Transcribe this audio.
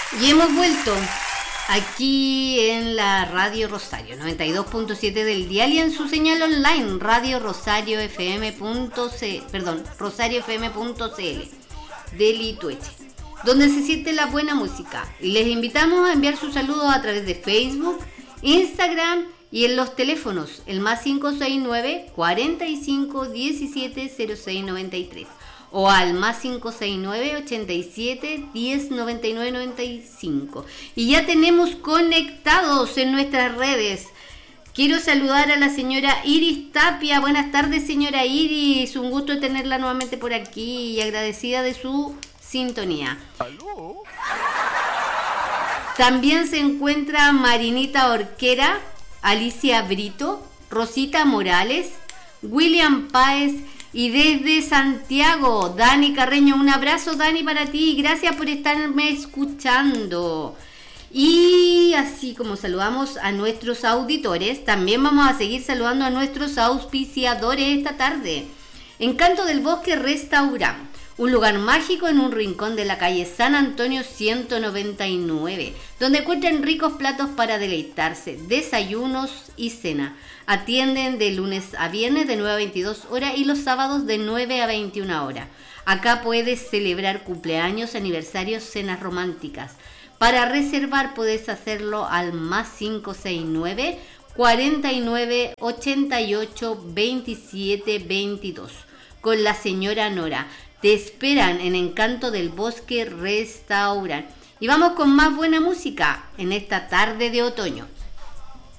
Y hemos vuelto aquí en la Radio Rosario 92.7 del dial y en su señal online Radio rosariofm.cl de Litueche, donde se siente la buena música. Y les invitamos a enviar sus saludos a través de Facebook, Instagram y en los teléfonos, el más 569 45 17 06 93 o al más 569 87 10 99 95. Y ya tenemos conectados en nuestras redes. Quiero saludar a la señora Iris Tapia. Buenas tardes, señora Iris. Un gusto tenerla nuevamente por aquí y agradecida de su sintonía. ¿Aló? También se encuentra Marinita Orquera, Alicia Brito, Rosita Morales, William Páez y desde Santiago, Dani Carreño. Un abrazo, Dani, para ti. Gracias por estarme escuchando. Y así como saludamos a nuestros auditores, también vamos a seguir saludando a nuestros auspiciadores esta tarde. Encanto del Bosque Restaurant, un lugar mágico en un rincón de la calle San Antonio 199, donde encuentran ricos platos para deleitarse, desayunos y cena. Atienden de lunes a viernes de 9 a 22 horas y los sábados de 9 a 21 horas. Acá puedes celebrar cumpleaños, aniversarios, cenas románticas. Para reservar puedes hacerlo al más 569 49 88 27 22 con la señora Nora. Te esperan en Encanto del Bosque Restaurant. Y vamos con más buena música en esta tarde de otoño.